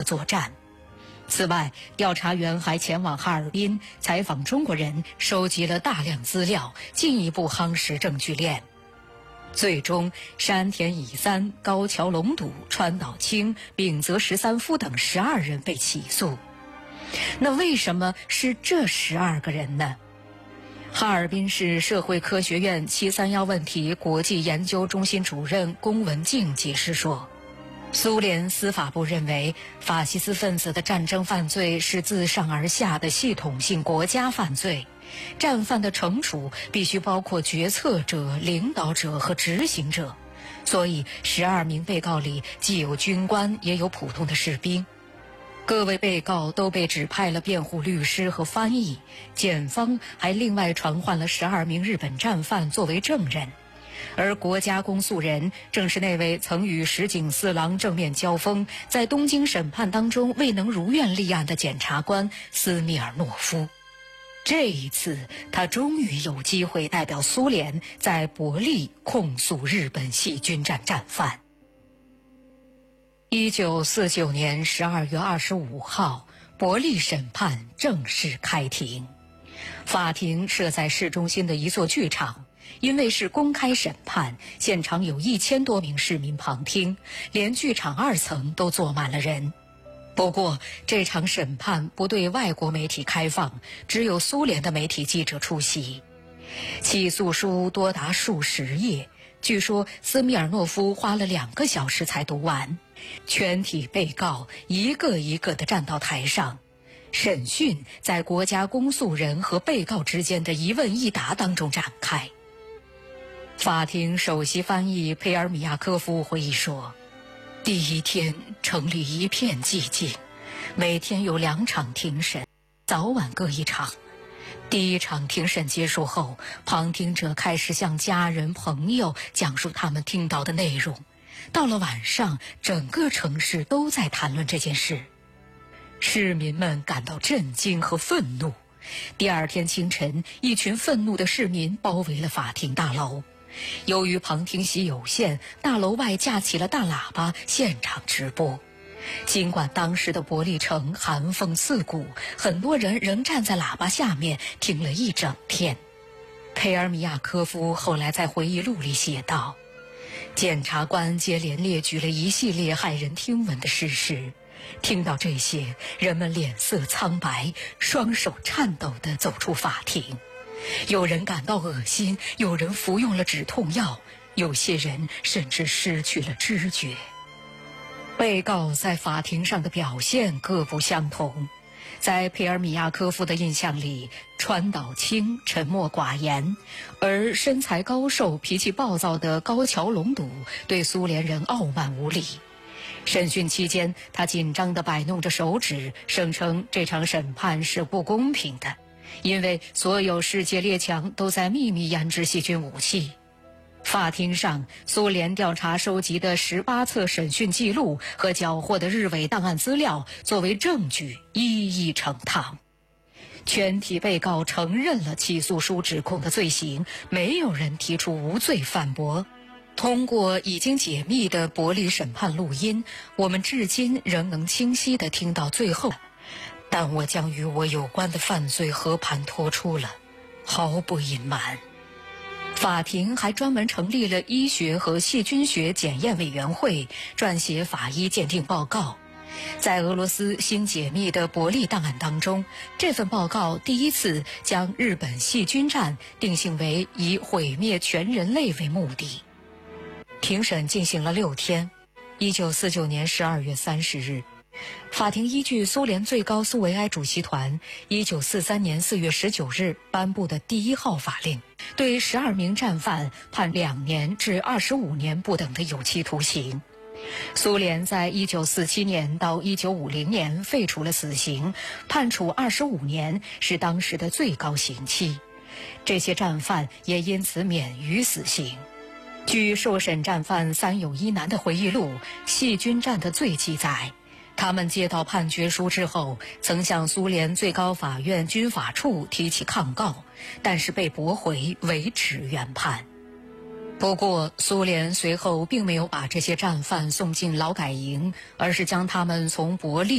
作战。此外，调查员还前往哈尔滨采访中国人，收集了大量资料，进一步夯实证据链。最终，山田乙三、高桥隆笃、川岛清、丙泽十三夫等12人被起诉。那为什么是这12个人呢？哈尔滨市社会科学院731问题国际研究中心主任龚文静解释说，苏联司法部认为，法西斯分子的战争犯罪是自上而下的系统性国家犯罪，战犯的惩处必须包括决策者、领导者和执行者，所以12名被告里既有军官也有普通的士兵。各位被告都被指派了辩护律师和翻译，检方还另外传唤了12名日本战犯作为证人。而国家公诉人正是那位曾与石井四郎正面交锋，在东京审判当中未能如愿立案的检察官斯米尔诺夫。这一次，他终于有机会代表苏联在伯利控诉日本细菌战战犯。1949年12月25号，伯利审判正式开庭。法庭设在市中心的一座剧场，因为是公开审判，现场有1000多名市民旁听，连剧场2层都坐满了人。不过，这场审判不对外国媒体开放，只有苏联的媒体记者出席。起诉书多达数十页，据说斯米尔诺夫花了2个小时才读完。全体被告一个一个地站到台上，审讯在国家公诉人和被告之间的一问一答当中展开。法庭首席翻译佩尔米亚科夫回忆说，第1天城里一片寂静，每天有2场庭审，早晚各1场。第1场庭审结束后，旁听者开始向家人朋友讲述他们听到的内容。到了晚上，整个城市都在谈论这件事，市民们感到震惊和愤怒。第2天清晨，一群愤怒的市民包围了法庭大楼。由于旁听席有限，大楼外架起了大喇叭，现场直播。尽管当时的伯利城寒风刺骨，很多人仍站在喇叭下面听了一整天。佩尔米亚科夫后来在回忆录里写道，检察官接连列举了一系列骇人听闻的事实，听到这些，人们脸色苍白，双手颤抖地走出法庭。有人感到恶心，有人服用了止痛药，有些人甚至失去了知觉。被告在法庭上的表现各不相同。在佩尔米亚科夫的印象里，川岛清沉默寡言，而身材高瘦、脾气暴躁的高桥隆笃对苏联人傲慢无礼。审讯期间，他紧张地摆弄着手指，声称这场审判是不公平的，因为所有世界列强都在秘密研制细菌武器。法庭上，苏联调查收集的18册审讯记录和缴获的日伪档案资料作为证据一一呈堂。全体被告承认了起诉书指控的罪行，没有人提出无罪反驳。通过已经解密的伯利审判录音，我们至今仍能清晰地听到最后，但我将与我有关的犯罪和盘托出了，毫不隐瞒。法庭还专门成立了医学和细菌学检验委员会，撰写法医鉴定报告。在俄罗斯新解密的伯利档案当中，这份报告第一次将日本细菌战定性为以毁灭全人类为目的。庭审进行了6天。1949年12月30日，法庭依据苏联最高苏维埃主席团1943年4月19日颁布的第1号法令，对12名战犯判2年至25年不等的有期徒刑。苏联在1947年到1950年废除了死刑，判处25年是当时的最高刑期。这些战犯也因此免于死刑。据受审战犯3有1男的回忆录《细菌战的罪》记载，他们接到判决书之后，曾向苏联最高法院军法处提起抗告，但是被驳回，维持原判。不过，苏联随后并没有把这些战犯送进劳改营，而是将他们从伯利